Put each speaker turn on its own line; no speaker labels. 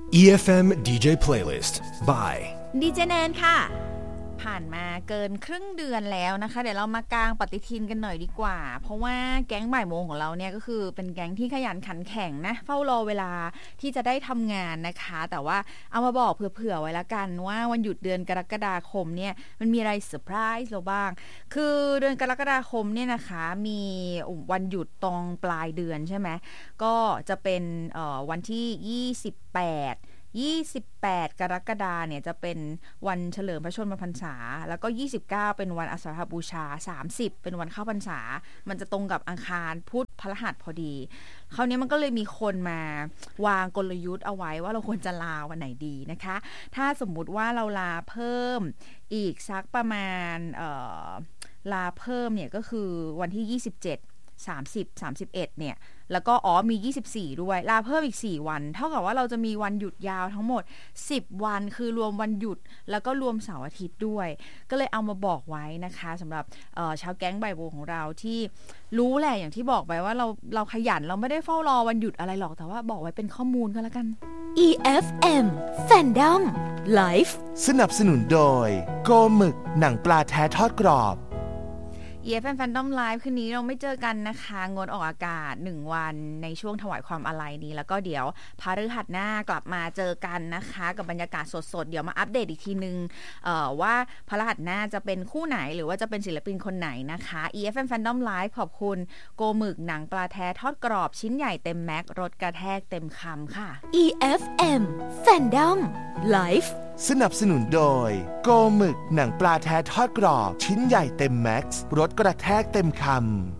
EFM DJ Playlist by
ดีเจแนนค่ะผ่านมาเกินครึ่งเดือนแล้วนะคะเดี๋ยวเรามากางปฏิทินกันหน่อยดีกว่าเพราะว่าแก๊งบ่ายโมงของเราเนี่ยก็คือเป็นแก๊งที่ขยันขันแข็งนะเฝ้ารอเวลาที่จะได้ทำงานนะคะแต่ว่าเอามาบอกเผื่อๆไว้ละกันว่าวันหยุดเดือนกรกฎาคมเนี่ยมันมีอะไรเซอร์ไพรส์เราบ้างคือเดือนกรกฎาคมเนี่ยนะคะมีวันหยุดตรงปลายเดือนใช่ไหมก็จะเป็นวันที่28 กรกฎาคมเนี่ยจะเป็นวันเฉลิมพระชนมพรรษาแล้วก็29เป็นวันอาสาฬหบูชา30เป็นวันเข้าพรรษามันจะตรงกับอังคารพุธพฤหัสพอดีคราวนี้มันก็เลยมีคนมาวางกลยุทธ์เอาไว้ว่าเราควรจะลาวันไหนดีนะคะถ้าสมมุติว่าเราลาเพิ่มอีกสักประมาณลาเพิ่มเนี่ยก็คือวันที่27 30 31เนี่ยแล้วก็มี24ด้วยลาเพิ่มอีก4วันเท่ากับว่าเราจะมีวันหยุดยาวทั้งหมด10วันคือรวมวันหยุดแล้วก็รวมเสาร์อาทิตย์ด้วยก็เลยเอามาบอกไว้นะคะสำหรับชาวแก๊งบ่ายโมงของเราที่รู้แหละอย่างที่บอกไปว่าเราขยันเราไม่ได้เฝ้ารอวันหยุดอะไรหรอกแต่ว่าบอกไว้เป็นข้อมูลก็แล้วกัน
EFM Fandom Live
สนับสนุนโดยโกหมึกหนังปลาแท้ทอดกรอบ
EFM Fandom Live คืนนี้เราไม่เจอกันนะคะงดออกอากาศ1วันในช่วงถวายความอาลัยนี้แล้วก็เดี๋ยวพฤหัสหน้ากลับมาเจอกันนะคะกับบรรยากาศสดๆเดี๋ยวมาอัปเดตอีกทีนึงว่าพฤหัสหน้าจะเป็นคู่ไหนหรือว่าจะเป็นศิลปินคนไหนนะคะ EFM Fandom Live ขอบคุณโกหมึกหนังปลาแท้ทอดกรอบชิ้นใหญ่เต็มแม็กรสกระแทกเต็มคำค่ะ
EFM Fandom Live
สนับสนุนโดยโกหมึกหนังปลาแท้ทอดกรอบชิ้นใหญ่เต็มแม็กซ์รสกระแทกเต็มคำ